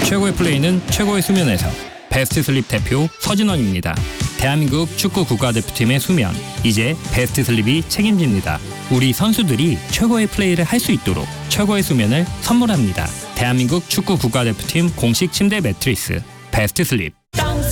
최고의 플레이는 최고의 수면에서. 베스트 슬립 대표 서진원입니다. 대한민국 축구 국가대표팀의 수면, 이제 베스트 슬립이 책임집니다. 우리 선수들이 최고의 플레이를 할 수 있도록 최고의 수면을 선물합니다. 대한민국 축구 국가대표팀 공식 침대 매트리스 베스트 슬립.